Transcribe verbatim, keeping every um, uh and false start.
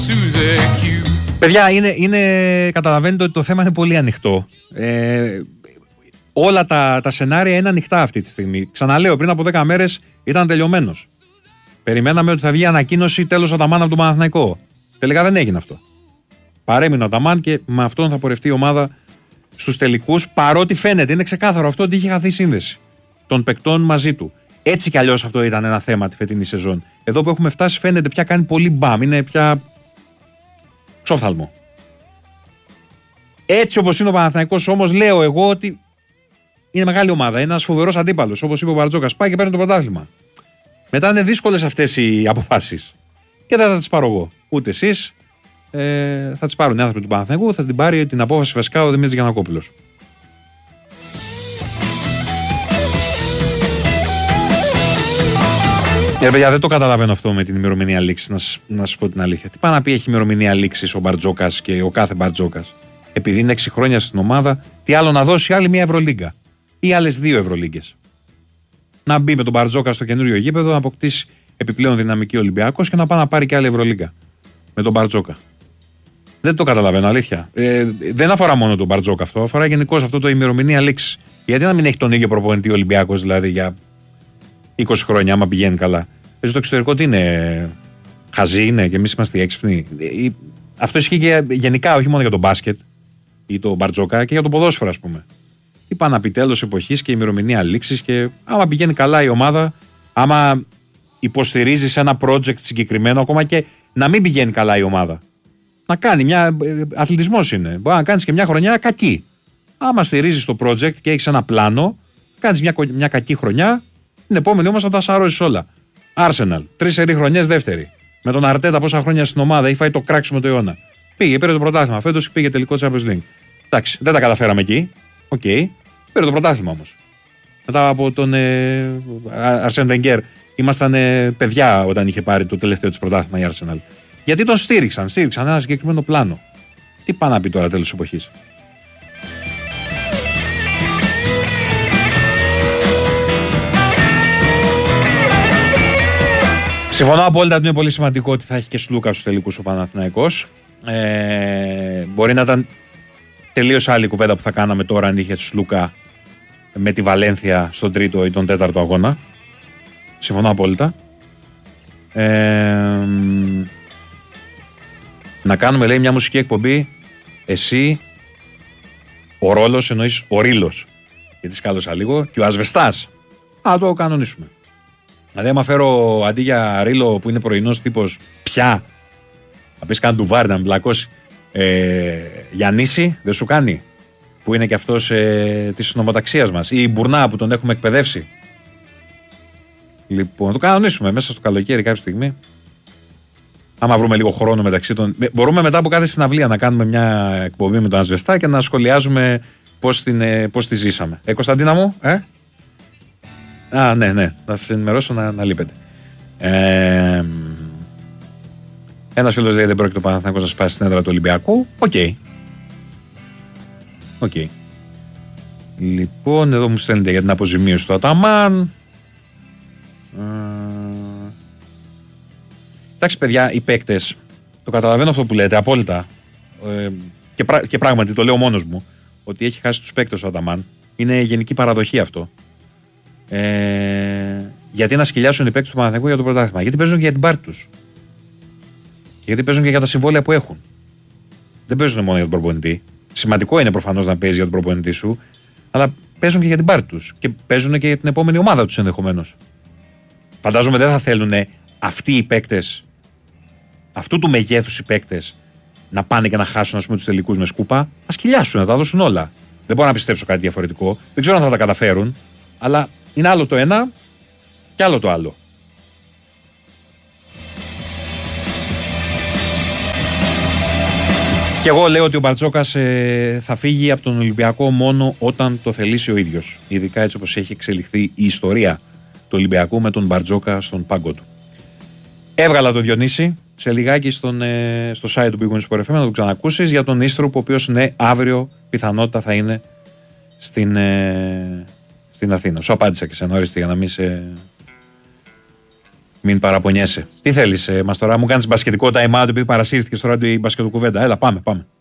Παιδιά, είναι, είναι, καταλαβαίνετε ότι το θέμα είναι πολύ ανοιχτό. Ε, όλα τα, τα σενάρια είναι ανοιχτά αυτή τη στιγμή. Ξαναλέω, πριν από δέκα μέρες ήταν τελειωμένος. Περιμέναμε ότι θα βγει ανακοίνωση τέλος Αταμάν από τον Παναθηναϊκό. Τελικά δεν έγινε αυτό. Παρέμεινε ο Αταμάν και με αυτόν θα πορευτεί η ομάδα στους τελικούς. Παρότι φαίνεται, είναι ξεκάθαρο αυτό, ότι είχε χαθεί η σύνδεση των παικτών μαζί του. Έτσι κι αλλιώς αυτό ήταν ένα θέμα τη φετινή σεζόν. Εδώ που έχουμε φτάσει φαίνεται πια κάνει πολύ μπαμ. Είναι πια ξόφθαλμο. Έτσι όπως είναι ο Παναθηναϊκός όμως, λέω εγώ ότι είναι μεγάλη ομάδα. Είναι ένας φοβερός αντίπαλος. Όπως είπε ο Μπαρτζόκας, πάει και παίρνει το πρωτάθλημα. Μετά είναι δύσκολες αυτές οι αποφάσεις. Και δεν θα τις πάρω εγώ. Ούτε εσείς. Ε, θα τις πάρουν οι άνθρωποι του Παναθηναϊκού. Θα την πάρει την απόφαση βασικά ο Δημήτρης Γιαννακόπουλος. Ε, παιδιά, δεν το καταλαβαίνω αυτό με την ημερομηνία λήξης, να σας, να σας πω την αλήθεια. Τι πάει να πει έχει ημερομηνία λήξης ο Μπαρτζόκας και ο κάθε Μπαρτζόκας? Επειδή είναι έξι χρόνια στην ομάδα, τι άλλο να δώσει, άλλη μια Ευρωλίγκα ή άλλες δύο Ευρωλίγκες. Να μπει με τον Μπαρτζόκα στο καινούριο γήπεδο, να αποκτήσει επιπλέον δυναμική Ολυμπιακός και να πάει να πάρει και άλλη Ευρωλίγκα με τον Μπαρτζόκα. Δεν το καταλαβαίνω, αλήθεια. Ε, δεν αφορά μόνο τον Μπαρτζόκα αυτό, αφορά γενικώς αυτό το ημερομηνία λήξης. Γιατί να μην έχει τον ίδιο προπονητή ο Ολυμπιακός δηλαδή για είκοσι χρόνια, άμα πηγαίνει καλά? Παίζει στο εξωτερικό, τι είναι, χαζί είναι και εμείς είμαστε έξυπνοι? Αυτό ισχύει και γενικά, όχι μόνο για τον μπάσκετ ή τον Μπαρτζόκα, και για το ποδόσφαιρο, ας πούμε. Τι πάει να πει τέλος εποχής και ημερομηνία λήξης? Και άμα πηγαίνει καλά η ομάδα, άμα υποστηρίζεις ένα project συγκεκριμένο, ακόμα και να μην πηγαίνει καλά η ομάδα, να κάνει μια. Αθλητισμός είναι. Μπορεί να κάνεις και μια χρονιά κακή. Άμα στηρίζεις το project και έχεις ένα πλάνο, κάνεις μια, μια κακή χρονιά, την επόμενη όμως θα τα σαρώσεις όλα. Arsenal, τρεις σερί χρονιές δεύτερη. Με τον Αρτέτα πόσα χρόνια στην ομάδα, έχει φάει το κράξιμο το αιώνα. Πήγε, πήρε το πρωτάθλημα. Φέτος πήγε τελικό Champions League. Εντάξει, δεν τα καταφέραμε εκεί. Οκ. Okay. Πήρε το πρωτάθλημα όμως. Μετά από τον ε, Αρσέν Βενγκέρ, ήμασταν ε, παιδιά όταν είχε πάρει το τελευταίο της πρωτάθλημα η Arsenal. Γιατί τον στήριξαν, στήριξαν ένα συγκεκριμένο πλάνο. Τι πάει να πει τώρα τέλος εποχής? Συμφωνώ απόλυτα ότι είναι πολύ σημαντικό ότι θα έχει και Σλούκα στους τελικούς ο Παναθηναϊκός. Ε, μπορεί να ήταν τελείως άλλη κουβέντα που θα κάναμε τώρα αν είχε Σλούκα με τη Βαλένθια στον τρίτο ή τον τέταρτο αγώνα. Συμφωνώ απόλυτα. Ε, να κάνουμε, λέει, μια μουσική εκπομπή. Εσύ, ο Ρόλος, εννοείς ο Ρήλος, γιατί σκάλωσα λίγο, και ο Ασβεστάς. Α, το κανονίσουμε. Δηλαδή, άμα φέρω αντί για Ρήλο που είναι πρωινός τύπος πια, θα πεις καν ντουβάρι να μπλακώσει, ε, Γιαννίση, δεν σου κάνει? Που είναι και αυτός ε, της νομοταξίας μας. Ή η Μπουρνά που τον έχουμε εκπαιδεύσει. Λοιπόν, να το κανονίσουμε μέσα στο καλοκαίρι κάποια στιγμή. Άμα βρούμε λίγο χρόνο μεταξύ των. Μπορούμε μετά από κάθε συναυλία να κάνουμε μια εκπομπή με τον Ασβεστά και να σχολιάζουμε πώς, την, πώς τη ζήσαμε. Ε, Κωνσταντίνα μου, ε? Α, ναι, ναι, θα σας ενημερώσω να, να λείπετε. Ε, ένας φίλος λέει δεν πρόκειται ο Παναθηναϊκός να σπάσει την έδρα του Ολυμπιακού. Οκ. Okay. Οκ. Okay. Λοιπόν, εδώ μου στέλνετε για την αποζημίωση του Αταμάν. Ε, εντάξει, παιδιά, οι παίκτες, το καταλαβαίνω αυτό που λέτε απόλυτα. Ε, και, πρά, και πράγματι το λέω μόνος μου, ότι έχει χάσει τους παίκτες ο Αταμάν. Είναι γενική παραδοχή αυτό. Ε, γιατί να σκυλιάσουν οι παίκτες του Παναθηναϊκού για το πρωτάθλημα? Γιατί παίζουν και για την πάρτη τους. Και γιατί παίζουν και για τα συμβόλαια που έχουν. Δεν παίζουν μόνο για τον προπονητή. Σημαντικό είναι προφανώς να παίζει για τον προπονητή σου, αλλά παίζουν και για την πάρτη τους. Και παίζουν και για την επόμενη ομάδα τους ενδεχομένως. Φαντάζομαι δεν θα θέλουν αυτοί οι παίκτες, αυτού του μεγέθους οι παίκτες, να πάνε και να χάσουν, ας πούμε, τους τελικούς με σκούπα. Να σκυλιάσουν, να τα δώσουν όλα. Δεν μπορώ να πιστέψω κάτι διαφορετικό. Δεν ξέρω αν θα τα καταφέρουν, αλλά είναι άλλο το ένα και άλλο το άλλο. Και εγώ λέω ότι ο Μπαρτζόκας ε, θα φύγει από τον Ολυμπιακό μόνο όταν το θελήσει ο ίδιος. Ειδικά έτσι όπως έχει εξελιχθεί η ιστορία του Ολυμπιακού με τον Μπαρτζόκα στον πάγκο του. Έβγαλα τον Διονύση σε λιγάκι στον, ε, στο site του Big Win Sport εφ εμ να το ξανακούσεις για τον Ίστροπο, ο οποίος ναι, αύριο πιθανότητα θα είναι στην, ε, στην Αθήνα. Σου απάντησα και σε νόριστη για να μην σε, Μην παραπονιέσαι. Τι θέλεις, ε, μας τώρα, μου κάνεις μπασκετικό time out επειδή παρασύρθηκες στο ράδιο η μπασκετοκουβέντα. Έλα, πάμε, πάμε.